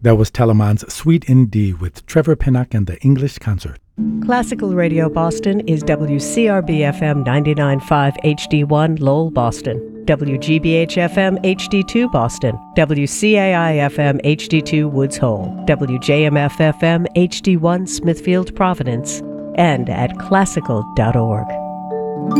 That was Telemann's Suite in D with Trevor Pinnock and the English Concert. Classical Radio Boston is WCRB-FM 99.5 HD1 Lowell, Boston, WGBH-FM HD2 Boston, WCAI-FM HD2 Woods Hole, WJMF-FM HD1 Smithfield, Providence, and at classical.org.